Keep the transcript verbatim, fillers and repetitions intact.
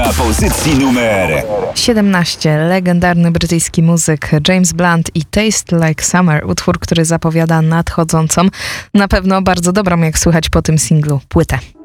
Na pozycji numer siedemnaście. Legendarny brytyjski muzyk James Blunt i Taste Like Summer. Utwór, który zapowiada nadchodzącą, na pewno bardzo dobrą, jak słychać po tym singlu, płytę.